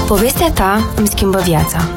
Povestea ta îmi schimbă viața.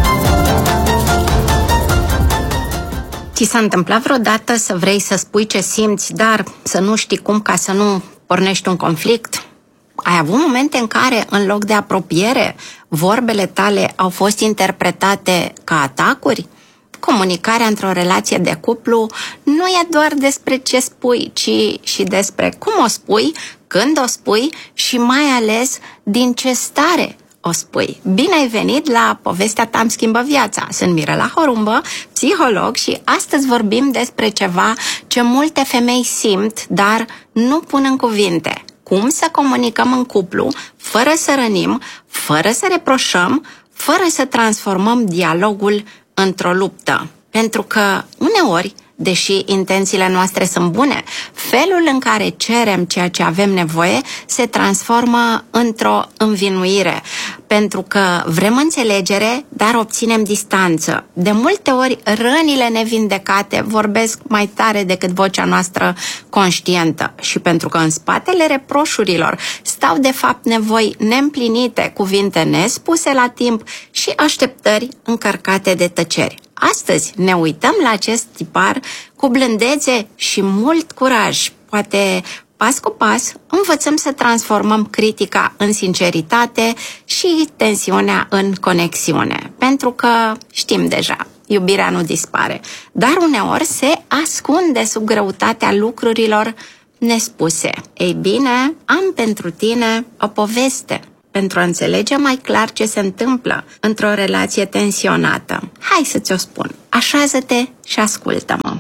Ți s-a întâmplat vreodată să vrei să spui ce simți, dar să nu știi cum ca să nu pornești un conflict? Ai avut momente în care, în loc de apropiere, vorbele tale au fost interpretate ca atacuri? Comunicarea într-o relație de cuplu nu e doar despre ce spui, ci și despre cum o spui, când o spui și mai ales din ce stare o spui. Bine ai venit la Povestea ta îmi schimbă viața. Sunt Mirela Horumbă, psiholog, și astăzi vorbim despre ceva ce multe femei simt, dar nu pun în cuvinte. Cum să comunicăm în cuplu fără să rănim, fără să reproșăm, fără să transformăm dialogul într-o luptă. Pentru că uneori, deși intențiile noastre sunt bune, felul în care cerem ceea ce avem nevoie se transformă într-o învinuire. Pentru că vrem înțelegere, dar obținem distanță. De multe ori, rănile nevindecate vorbesc mai tare decât vocea noastră conștientă. Și pentru că în spatele reproșurilor stau de fapt nevoi neîmplinite, cuvinte nespuse la timp și așteptări încărcate de tăceri. Astăzi ne uităm la acest tipar cu blândețe și mult curaj. Poate pas cu pas învățăm să transformăm critica în sinceritate și tensiunea în conexiune. Pentru că știm deja, iubirea nu dispare, dar uneori se ascunde sub greutatea lucrurilor nespuse. Ei bine, am pentru tine o poveste pentru a înțelege mai clar ce se întâmplă într-o relație tensionată. Hai să ți-o spun. Așează-te și ascultă-mă.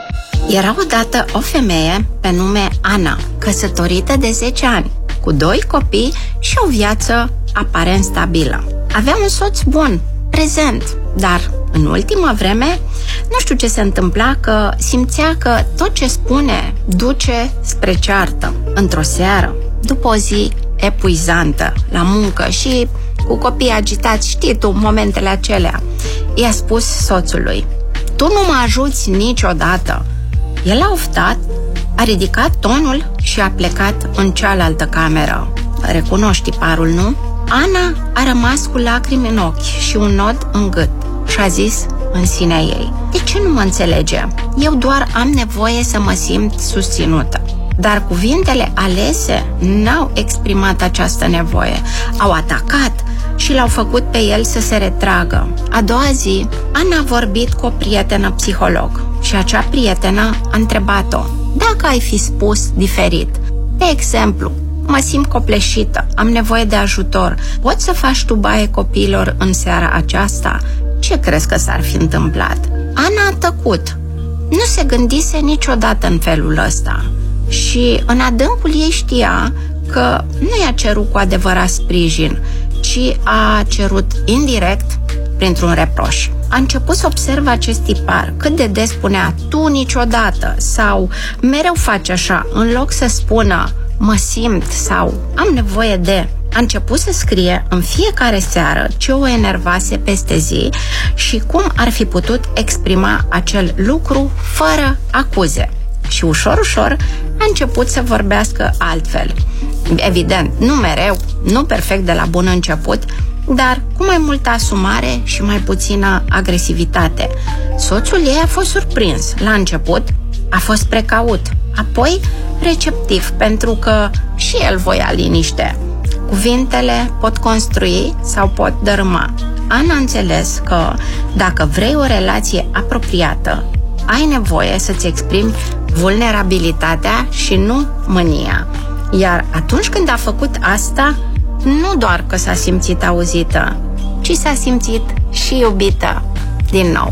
Era odată o femeie pe nume Ana, căsătorită de 10 ani, cu 2 copii și o viață aparent stabilă. Avea un soț bun, prezent, dar în ultima vreme nu știu ce se întâmpla, că simțea că tot ce spune duce spre ceartă. Într-o seară, după o zi epuizantă la muncă și cu copii agitați, știi tu, momentele acelea, i-a spus soțului: tu nu mă ajuți niciodată. El a oftat, a ridicat tonul și a plecat în cealaltă cameră. Recunoști tiparul, nu? Ana a rămas cu lacrimi în ochi și un nod în gât și a zis în sinea ei: de ce nu mă înțelege? Eu doar am nevoie să mă simt susținută. Dar cuvintele alese n-au exprimat această nevoie. Au atacat și l-au făcut pe el să se retragă. A doua zi, Ana a vorbit cu o prietenă psiholog și acea prietenă a întrebat-o: dacă ai fi spus diferit, de exemplu, mă simt copleșită, am nevoie de ajutor, poți să faci tu baie copiilor în seara aceasta? Ce crezi că s-ar fi întâmplat? Ana a tăcut. Nu se gândise niciodată în felul ăsta. Și în adâncul ei știa că nu i-a cerut cu adevărat sprijin, ci a cerut indirect printr-un reproș. A început să observe acest tipar, cât de des spunea tu niciodată sau mereu faci așa, în loc să spună mă simt sau am nevoie de. A început să scrie în fiecare seară ce o enervase peste zi și cum ar fi putut exprima acel lucru fără acuze. Și ușor, ușor a început să vorbească altfel. Evident, nu mereu, nu perfect de la bun început, dar cu mai multă asumare și mai puțină agresivitate. Soțul ei a fost surprins. La început a fost precaut, apoi receptiv, pentru că și el voia liniște. Cuvintele pot construi sau pot dărâma. Ana a înțeles că dacă vrei o relație apropiată, ai nevoie să-ți exprimi vulnerabilitatea și nu mânia. Iar atunci când a făcut asta, nu doar că s-a simțit auzită, ci s-a simțit și iubită din nou.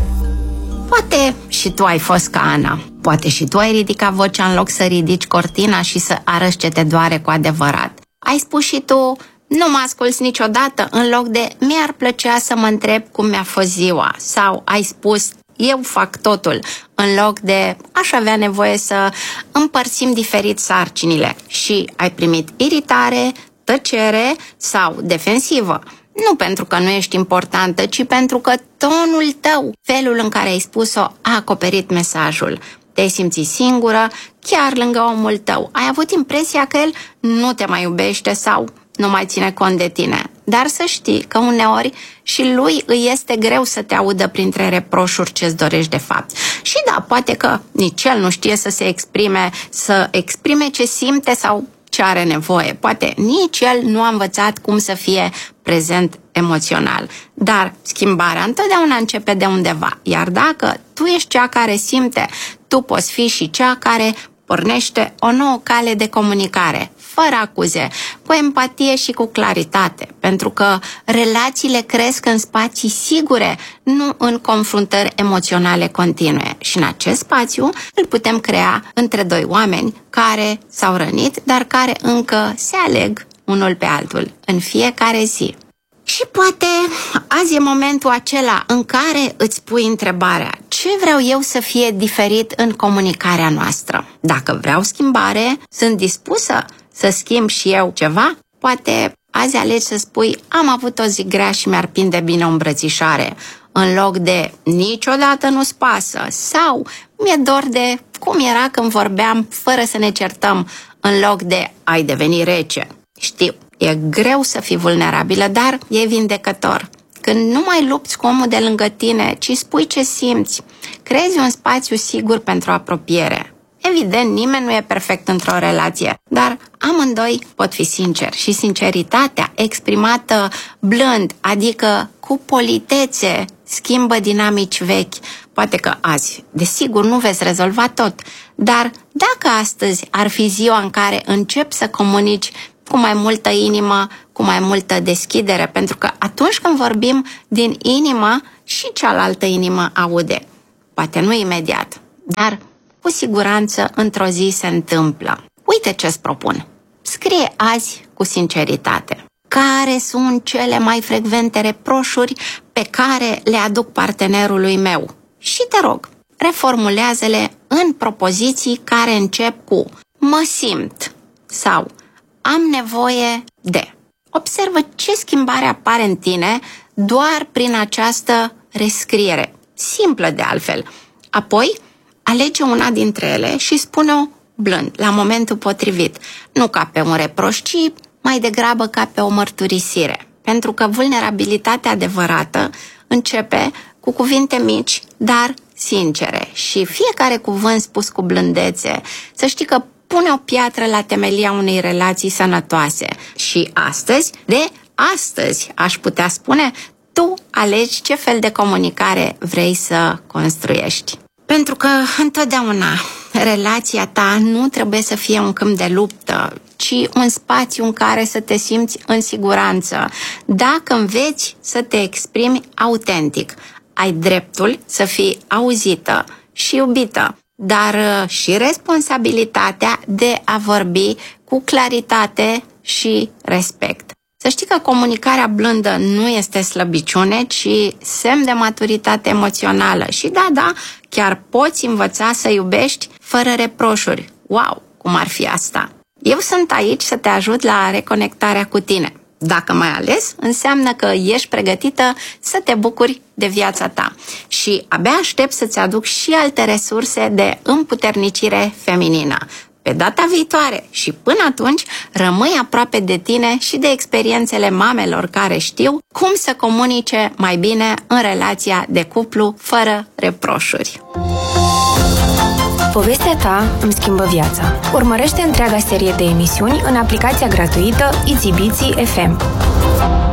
Poate și tu ai fost ca Ana. Poate și tu ai ridicat vocea în loc să ridici cortina și să arăți ce te doare cu adevărat. Ai spus și tu: nu mă asculți niciodată, în loc de mi-ar plăcea să mă întreb cum mi-a fost ziua. Sau ai spus: eu fac totul, în loc de aș avea nevoie să împărțim diferit sarcinile. Și ai primit iritare, tăcere sau defensivă. Nu pentru că nu ești importantă, ci pentru că tonul tău, felul în care ai spus-o, a acoperit mesajul. Te-ai simțit singură, chiar lângă omul tău. Ai avut impresia că el nu te mai iubește sau nu mai ține cont de tine. dar să știi că uneori și lui îi este greu să te audă printre reproșuri ce-ți dorești de fapt. Și da, poate că nici el nu știe să exprime ce simte sau ce are nevoie. Poate nici el nu a învățat cum să fie prezent emoțional. Dar schimbarea întotdeauna începe de undeva. Iar dacă tu ești cea care simte, tu poți fi și cea care pornește o nouă cale de comunicare, fără acuze, cu empatie și cu claritate, pentru că relațiile cresc în spații sigure, nu în confruntări emoționale continue. Și în acest spațiu îl putem crea între doi oameni care s-au rănit, dar care încă se aleg unul pe altul în fiecare zi. Și poate azi e momentul acela în care îți pui întrebarea: ce vreau eu să fie diferit în comunicarea noastră? Dacă vreau schimbare, sunt dispusă să schimb și eu ceva? Poate azi alegi să spui: am avut o zi grea și mi-ar prinde bine o îmbrățișare, în loc de niciodată nu-ți pasă, sau mi-e dor de cum era când vorbeam fără să ne certăm, în loc de ai deveni rece. Știu, e greu să fii vulnerabilă, dar e vindecător. Când nu mai lupți cu omul de lângă tine, ci spui ce simți, creezi un spațiu sigur pentru apropiere. Evident, nimeni nu e perfect într-o relație, dar amândoi pot fi sinceri și sinceritatea exprimată blând, adică cu politețe, schimbă dinamici vechi. Poate că azi, desigur, nu veți rezolva tot, dar dacă astăzi ar fi ziua în care începi să comunici cu mai multă inimă, cu mai multă deschidere, pentru că atunci când vorbim din inimă, și cealaltă inimă aude. Poate nu imediat, dar cu siguranță într-o zi se întâmplă. Uite ce-ți propun. Scrie azi cu sinceritate. Care sunt cele mai frecvente reproșuri pe care le aduc partenerului meu? Și te rog, reformulează-le în propoziții care încep cu mă simt sau am nevoie de. Observă ce schimbare apare în tine doar prin această rescriere, simplă de altfel. Apoi, alege una dintre ele și spune-o blând, la momentul potrivit, nu ca pe un reproș, ci mai degrabă ca pe o mărturisire. Pentru că vulnerabilitatea adevărată începe cu cuvinte mici, dar sincere. Și fiecare cuvânt spus cu blândețe, să știi că pune o piatră la temelia unei relații sănătoase. Și astăzi, aș putea spune, tu alegi ce fel de comunicare vrei să construiești. Pentru că întotdeauna relația ta nu trebuie să fie un câmp de luptă, ci un spațiu în care să te simți în siguranță. Dacă înveți să te exprimi autentic, ai dreptul să fii auzită și iubită, dar și responsabilitatea de a vorbi cu claritate și respect. Să știi că comunicarea blândă nu este slăbiciune, ci semn de maturitate emoțională. Și da, chiar poți învăța să iubești fără reproșuri. Wow, cum ar fi asta? Eu sunt aici să te ajut la reconectarea cu tine. Dacă m-ai ales, înseamnă că ești pregătită să te bucuri de viața ta. Și abia aștept să-ți aduc și alte resurse de împuternicire feminină. Pe data viitoare și până atunci, rămâi aproape de tine și de experiențele mamelor care știu cum să comunice mai bine în relația de cuplu fără reproșuri. Povestea ta îmi schimbă viața. Urmărește întreaga serie de emisiuni în aplicația gratuită Itsy Bitsy FM.